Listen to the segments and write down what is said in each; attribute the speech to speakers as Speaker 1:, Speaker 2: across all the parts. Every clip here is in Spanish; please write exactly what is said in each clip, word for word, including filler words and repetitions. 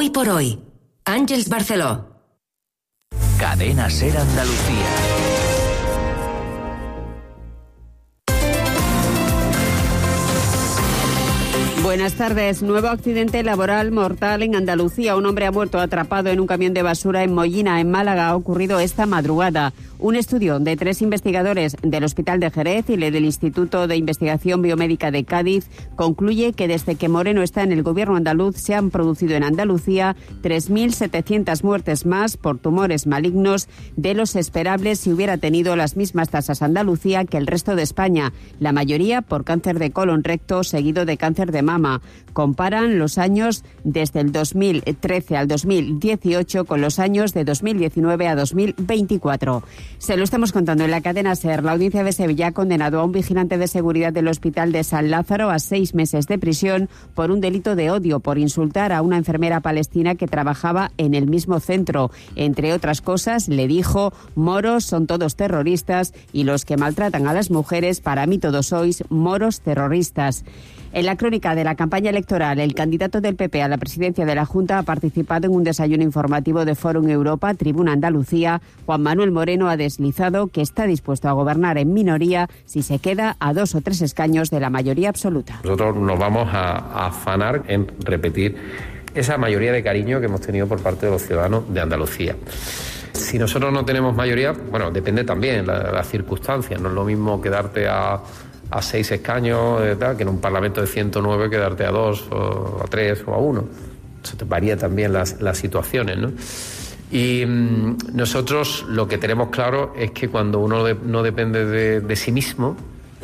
Speaker 1: Hoy por hoy, Àngels Barceló.
Speaker 2: Cadena Ser Andalucía.
Speaker 3: Buenas tardes. Nuevo accidente laboral mortal en Andalucía. Un hombre ha muerto atrapado en un camión de basura en Mollina, en Málaga. Ha ocurrido esta madrugada. Un estudio de tres investigadores del Hospital de Jerez y del Instituto de Investigación Biomédica de Cádiz concluye que desde que Moreno está en el gobierno andaluz se han producido en Andalucía tres mil setecientas muertes más por tumores malignos de los esperables si hubiera tenido las mismas tasas Andalucía que el resto de España. La mayoría por cáncer de colon recto, seguido de cáncer de mama. Comparan los años desde el dos mil trece al dos mil dieciocho con los años de dos mil diecinueve a dos mil veinticuatro. Se lo estamos contando en la cadena SER. La audiencia de Sevilla ha condenado a un vigilante de seguridad del Hospital de San Lázaro a seis meses de prisión por un delito de odio, por insultar a una enfermera palestina que trabajaba en el mismo centro. Entre otras cosas, le dijo: moros son todos terroristas y los que maltratan a las mujeres, para mí todos sois moros terroristas. En la crónica de la campaña electoral, el candidato del P P a la presidencia de la Junta ha participado en un desayuno informativo de Fórum Europa, Tribuna Andalucía. Juan Manuel Moreno ha deslizado que está dispuesto a gobernar en minoría si se queda a dos o tres escaños de la mayoría absoluta.
Speaker 4: Nosotros nos vamos a, a afanar en repetir esa mayoría de cariño que hemos tenido por parte de los ciudadanos de Andalucía. Si nosotros no tenemos mayoría, bueno, depende también de la, las circunstancias. No es lo mismo quedarte a... a seis escaños, eh, tal, que en un Parlamento de ciento nueve quedarte a dos, o a tres, o a uno. Eso te varía también las, las situaciones, ¿no? Y mmm, nosotros lo que tenemos claro es que cuando uno de, no depende de, de sí mismo,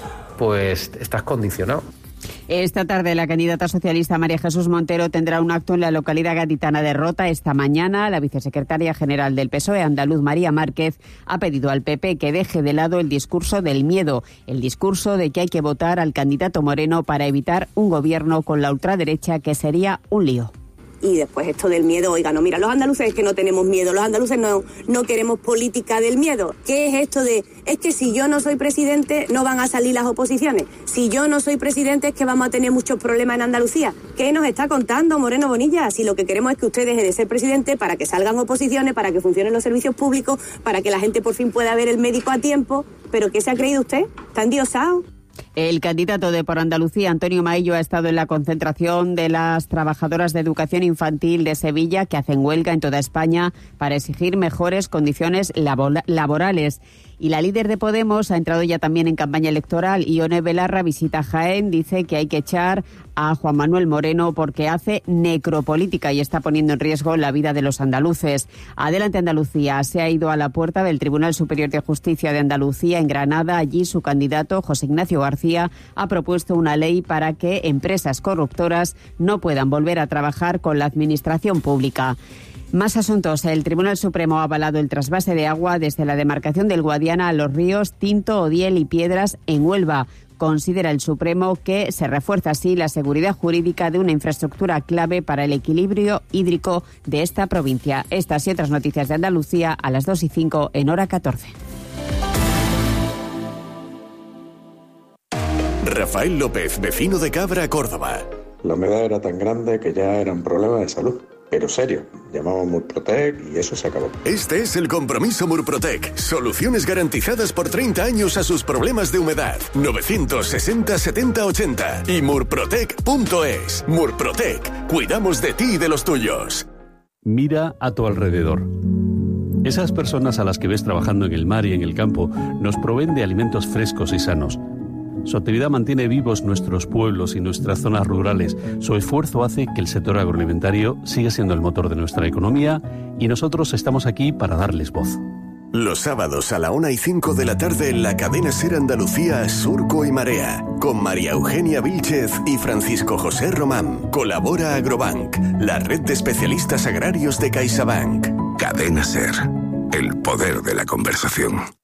Speaker 4: pues estás condicionado.
Speaker 3: Esta tarde la candidata socialista María Jesús Montero tendrá un acto en la localidad gaditana de Rota. Esta mañana la vicesecretaria general del P S O E andaluz, María Márquez, ha pedido al P P que deje de lado el discurso del miedo, el discurso de que hay que votar al candidato Moreno para evitar un gobierno con la ultraderecha, que sería un lío.
Speaker 5: Y después esto del miedo, oiga, no, mira, los andaluces es que no tenemos miedo, los andaluces no, no queremos política del miedo. ¿Qué es esto de, es que si yo no soy presidente no van a salir las oposiciones? Si yo no soy presidente es que vamos a tener muchos problemas en Andalucía. ¿Qué nos está contando Moreno Bonilla? Si lo que queremos es que usted deje de ser presidente para que salgan oposiciones, para que funcionen los servicios públicos, para que la gente por fin pueda ver el médico a tiempo. ¿Pero qué se ha creído usted? ¿Está endiosado?
Speaker 3: El candidato de Por Andalucía, Antonio Maillo, ha estado en la concentración de las trabajadoras de educación infantil de Sevilla, que hacen huelga en toda España para exigir mejores condiciones labor- laborales. Y la líder de Podemos ha entrado ya también en campaña electoral. Ione Belarra visita Jaén, dice que hay que echar a Juan Manuel Moreno porque hace necropolítica y está poniendo en riesgo la vida de los andaluces. Adelante Andalucía se ha ido a la puerta del Tribunal Superior de Justicia de Andalucía en Granada. Allí su candidato, José Ignacio García, ha propuesto una ley para que empresas corruptoras no puedan volver a trabajar con la administración pública. Más asuntos. El Tribunal Supremo ha avalado el trasvase de agua desde la demarcación del Guadiana a los ríos Tinto, Odiel y Piedras en Huelva. Considera el Supremo que se refuerza así la seguridad jurídica de una infraestructura clave para el equilibrio hídrico de esta provincia. Estas y otras noticias de Andalucía a las dos y cinco en hora catorce.
Speaker 6: Rafael López, vecino de Cabra, Córdoba.
Speaker 7: La humedad era tan grande que ya era un problema de salud. Pero serio, llamamos Murprotec y eso se acabó.
Speaker 6: Este es el compromiso Murprotec. Soluciones garantizadas por treinta años a sus problemas de humedad. novecientos sesenta setenta ochenta y murprotec punto es. Murprotec. Cuidamos de ti y de los tuyos.
Speaker 8: Mira a tu alrededor. Esas personas a las que ves trabajando en el mar y en el campo nos proveen de alimentos frescos y sanos. Su actividad mantiene vivos nuestros pueblos y nuestras zonas rurales. Su esfuerzo hace que el sector agroalimentario siga siendo el motor de nuestra economía y nosotros estamos aquí para darles voz.
Speaker 6: Los sábados a la una y cinco de la tarde en la cadena Ser Andalucía, Surco y Marea, con María Eugenia Vílchez y Francisco José Román. Colabora Agrobank, la red de especialistas agrarios de CaixaBank.
Speaker 9: Cadena Ser, el poder de la conversación.